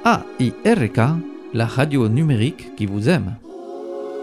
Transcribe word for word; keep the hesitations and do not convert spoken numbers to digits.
A I R K, la radio numérique qui vous aime.